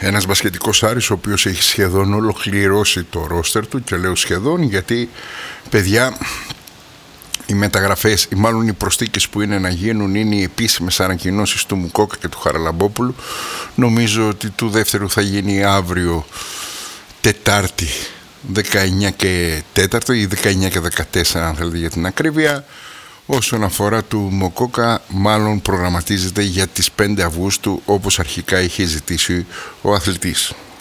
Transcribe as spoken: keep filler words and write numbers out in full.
Ένας μπασκετικός Άρης ο οποίος έχει σχεδόν ολοκληρώσει το ρόστερ του, και λέω σχεδόν γιατί, παιδιά, οι μεταγραφές ή μάλλον οι προσθήκες που είναι να γίνουν είναι οι επίσημες ανακοινώσεις του Μουκόκα και του Χαραλαμπόπουλου. Νομίζω ότι του δεύτερου θα γίνει αύριο Τετάρτη δεκαεννιά και τέταρτο ή δεκαεννιά και δεκατέσσερα αν θέλετε για την ακρίβεια. Όσον αφορά του Μοκόκα, μάλλον προγραμματίζεται για τις πέντε Αυγούστου όπως αρχικά είχε ζητήσει ο αθλητής.